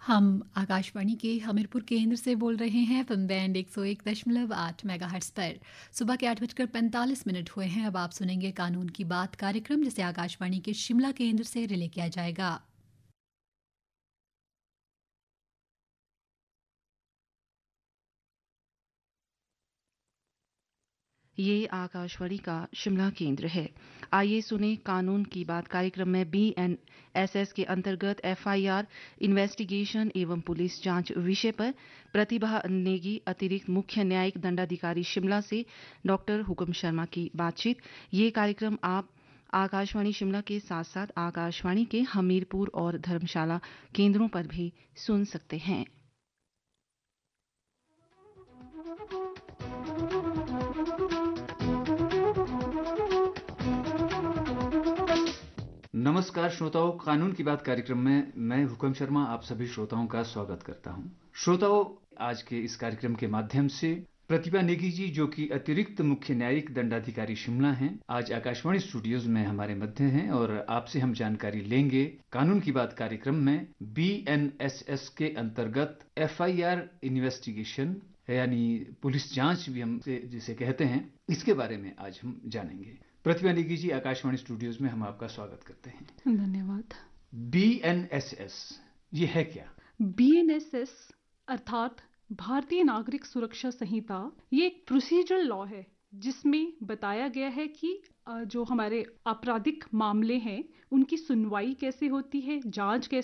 हम आकाशवाणी के हमीरपुर केंद्र से बोल रहे हैं फिल्म बैंड 101.8 मेगाहर्ट्ज पर। सुबह के 8:45 हुए हैं। अब आप सुनेंगे कानून की बात कार्यक्रम, जिसे आकाशवाणी के शिमला केंद्र से रिले किया जाएगा। ये आकाशवाणी का शिमला केंद्र है। आइए सुने कानून की बात कार्यक्रम में BNSS के अंतर्गत FIR इन्वेस्टिगेशन एवं पुलिस जांच विषय पर प्रतिभा नेगी, अतिरिक्त मुख्य न्यायिक दंडाधिकारी शिमला से डॉक्टर हुकम शर्मा की बातचीत। ये कार्यक्रम आप आकाशवाणी शिमला के साथ साथ आकाशवाणी के हमीरपुर और धर्मशाला केंद्रों पर भी सुन सकते हैं। नमस्कार श्रोताओं, कानून की बात कार्यक्रम में मैं हुकम शर्मा आप सभी श्रोताओं का स्वागत करता हूं। श्रोताओं, आज के इस कार्यक्रम के माध्यम से प्रतिभा नेगी जी, जो कि अतिरिक्त मुख्य न्यायिक दंडाधिकारी शिमला हैं, आज आकाशवाणी स्टूडियोज में हमारे मध्य हैं और आपसे हम जानकारी लेंगे कानून की बात कार्यक्रम में BNSS के अंतर्गत FIR इन्वेस्टिगेशन यानी पुलिस जांच भी हम जिसे कहते हैं, इसके बारे में आज हम जानेंगे। प्रतिभा नेगी जी, आकाशवाणी स्टूडियोज में हम आपका स्वागत करते हैं। धन्यवाद। BNSS ये है क्या? BNSS अर्थात भारतीय नागरिक सुरक्षा संहिता, ये एक प्रोसीजरल लॉ है जिसमें बताया गया है कि जो हमारे आपराधिक मामले हैं उनकी सुनवाई कैसे होती है, जांच कैसे